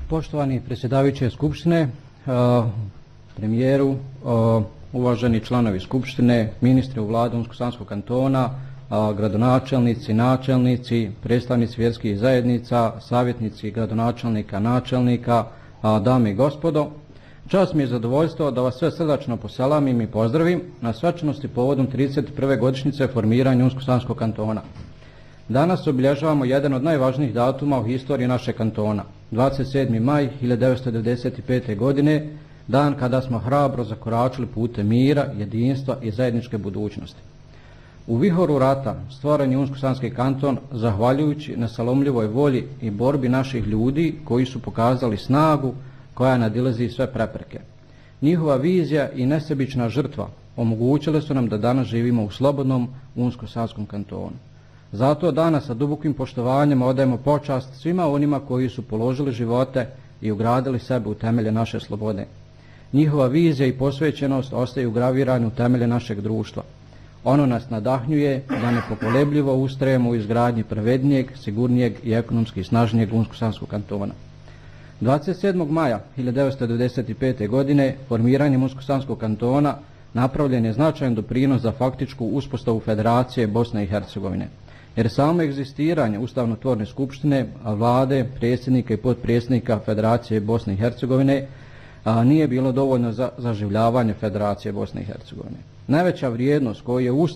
Poštovani predsjedavajući Skupštine, premijeru, uvaženi članovi Skupštine, ministri u Vladi Unsko-Sanskog kantona, gradonačelnici, načelnici, predstavnici vjerskih zajednica, savjetnici gradonačelnika, načelnika, dame i gospodo. Čast mi je zadovoljstvo da vas sve srdačno poselamim i pozdravim na svečanosti povodom 31. godišnjice formiranja Unsko-Sanskog kantona. Danas obilježavamo jedan od najvažnijih datuma u historiji našeg kantona, 27. maj 1995. godine, dan kada smo hrabro zakoračili putem mira, jedinstva i zajedničke budućnosti. U vihoru rata stvoren je Unsko-Sanski kanton zahvaljujući nesalomljivoj volji i borbi naših ljudi koji su pokazali snagu koja nadilazi sve prepreke. Njihova vizija i nesebična žrtva omogućile su nam da danas živimo u slobodnom Unsko-Sanskom kantonu. Zato danas sa dubokim poštovanjem odajemo počast svima onima koji su položili živote i ugradili sebe u temelje naše slobode. Njihova vizija i posvećenost ostaju ugravirani u temelje našeg društva. Ono nas nadahnjuje da nepokolebljivo ustrajemo u izgradnji pravednijeg, sigurnijeg i ekonomski snažnijeg Unsko-Sanskog kantona. 27. maja 1995. godine formiranjem Unsko-Sanskog kantona napravljen je značajan doprinos za faktičku uspostavu Federacije Bosne i Hercegovine. Jer samo egzistiranje Ustavno-tvorne skupštine, vlade, predsjednika i potpredsjednika Federacije Bosne i Hercegovine nije bilo dovoljno za zaživljavanje Federacije Bosne i Hercegovine. Najveća vrijednost koju je